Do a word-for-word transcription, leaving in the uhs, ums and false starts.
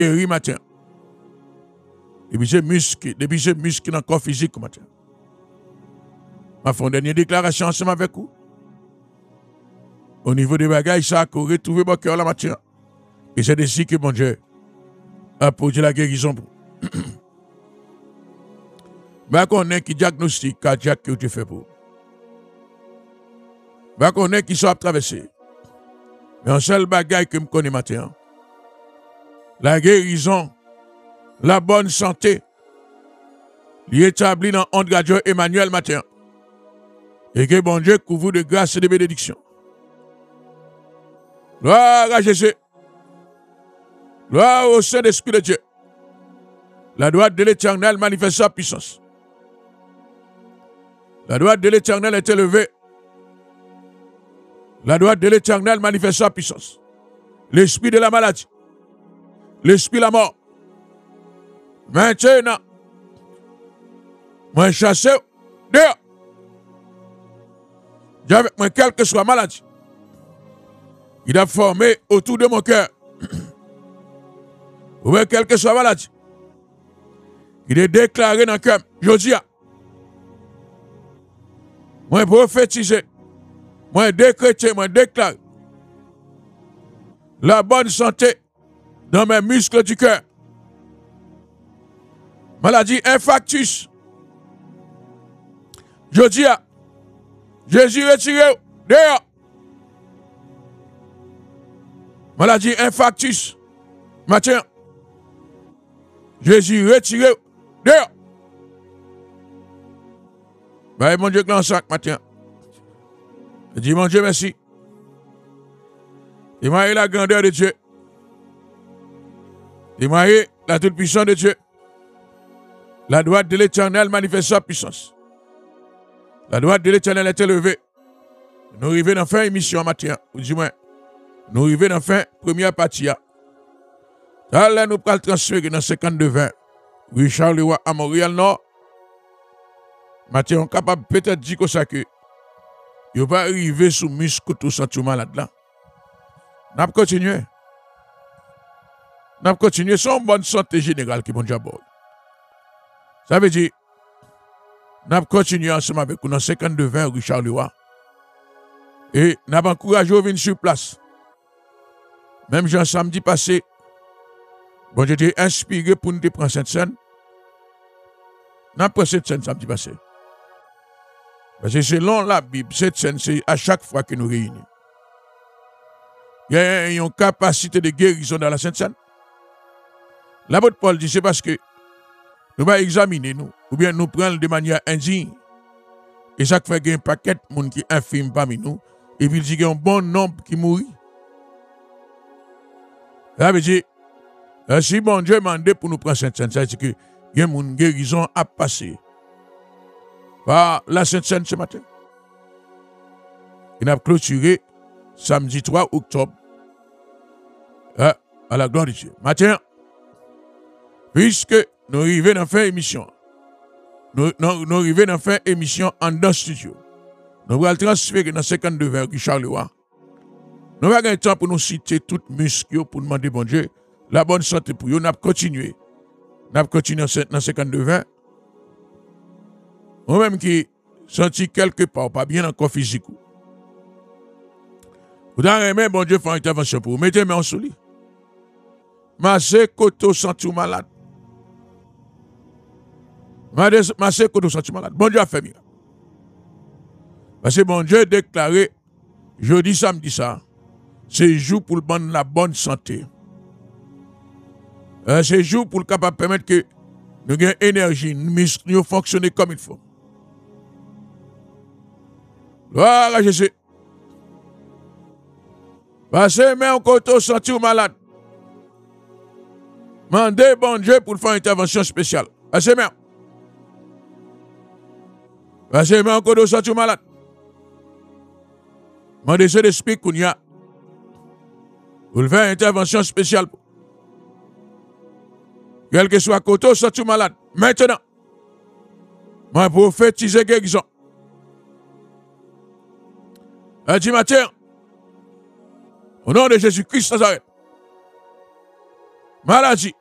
guéri matin. Depuis c'est muscle, depuis c'est muscle dans le corps physique matin. Ma fond dernière déclaration ensemble avec vous. Au niveau des bagages, ça a retrouvé mon cœur la matin. Et c'est ainsi que mon Dieu a posé la guérison pour. Bah qu'on est qui diagnostic cardiaque que tu fais pour. Bah qu'on est qui soit traversé. Mais un seul bagage que je connais matin. La guérison, la bonne santé, l'établi dans André Emmanuel matin. Et que bon Dieu couvre de grâce et de bénédiction. Gloire à Jésus. Gloire au Saint-Esprit de Dieu. La droite de l'Éternel manifeste sa puissance. La droite de l'Éternel est élevée. La droite de l'Éternel manifeste sa puissance. L'esprit de la maladie. L'esprit de la mort. Maintenant. Moi chassé dehors. Avec moi, quelle que soit la maladie. Il a formé autour de mon cœur. Ou bien quelle que soit la maladie. Il est déclaré dans le cœur. Je dis, moi prophétiser, moi décréter, moi déclarer la bonne santé dans mes muscles du cœur. Maladie infarctus. Je dis, Jésus retiré dehors. Maladie infarctus. Matin. Jésus retiré dehors. Bah, mon Dieu, dans sac matin. Je dis, mon Dieu, merci. Et moi, la grandeur de Dieu. Et moi, la toute-puissance de Dieu. La droite de l'Éternel manifeste sa puissance. La droite de l'Éternel est élevée. Nous arrivons dans la fin émission matin. Ou du moins, nous arrivons dans la fin première partie. Là, nous allons transférer dans cinquante-deux vingt. Richard Leroy à Montréal Nord. Matin, on est capable peut-être de dire que ça que. Il ne va pas arriver sous muscle tout sentiment malade là. Nous allons continuer. Nous allons continuer. C'est une bonne santé générale qui est bon d'abord. Ça veut dire. Nous allons continuer ensemble avec nous dans cinquante-deux vingt Richard Leroy. Et nous avons encouragé à venir sur place. Même jean samedi passé, bon, j'étais inspiré pour nous prendre cette scène. Nous avons pris cette scène samedi passé. Parce que selon la Bible, cette scène, c'est à chaque fois que nous réunissons. Il y a une capacité de guérison dans la Sainte Seine. L'apôtre Paul dit, c'est parce que nous allons examiner nous, ou bien nous prendre de manière indigne. Et chaque fois qu'il y a un paquet de monde qui est infime parmi nous, et puis il dit qu'il y a un bon nombre qui mourit. Ça veut dire, si bon Dieu m'a demandé pour nous prendre Sainte Seine, ça veut dire qu'il y a une guérison à passer par la Sainte Seine ce matin. Il a clôturé samedi trois octobre à la gloire de Dieu. Matin, puisque nous arrivons dans la fin émission, nous, nous, nous arrivons dans la fin émission en dans le studio. Nous allons transférer dans cinquante-deux vers Richard Leroy. Nous avons un temps pour nous citer toutes muscles pour demander bon Dieu la bonne santé pour eux. Nous allons continuer. Nous allons continuer dans cinquante-deux vingt. Moi-même qui senti quelque part, pas bien encore physique. Vous avez bon Dieu faire une intervention pour vous. Mettez-moi en souli. Massé koto senti malade. Massé koto senti malade. Bon Dieu a fait bien. Parce que bon Dieu a déclaré, jeudi, samedi, ça, c'est jour pour le bon la bonne santé. Euh, c'est jour pour le capable permettre que nous ayons énergie, nous muscles fonctionner comme il faut. Gloire à Jésus. Parce que même quand on senti malade, mandez bon Dieu pour faire une intervention spéciale. Parce que même. Parce que même quand on senti malade, mandez ce l'esprit qu'on y a pour faire une intervention spéciale. Quel que soit côté ou sorti malade, maintenant, moi prophétiser guérison. Un dit matin, au nom de Jésus-Christ Nazareth, Maladie.